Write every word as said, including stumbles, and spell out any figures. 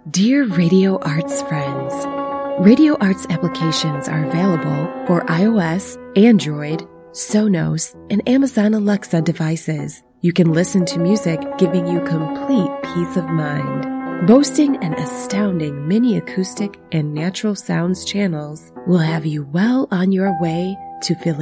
Dear Radio Arts friends, Radio Arts applications are available for iOS, Android, Sonos, and Amazon Alexa devices. You can listen to music, giving you complete peace of mind. Boasting an astounding mini acoustic and natural sounds channels will have you well on your way to feeling